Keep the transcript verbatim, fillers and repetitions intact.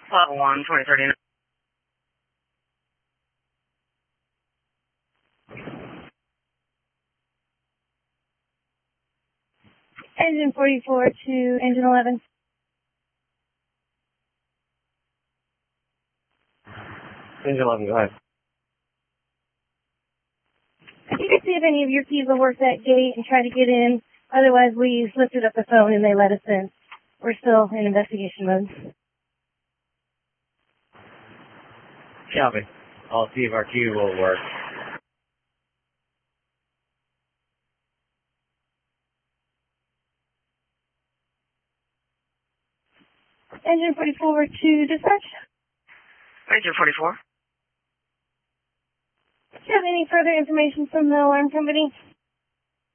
Level one, twenty thirty-nine. Engine forty-four to engine eleven. Engine eleven, go ahead. If you can see if any of your keys will work that gate and try to get in. Otherwise, we lifted up the phone and they let us in. We're still in investigation mode. Copy. I'll see if our key will work. Engine forty-four to dispatch. Engine forty-four. Do you have any further information from the alarm company?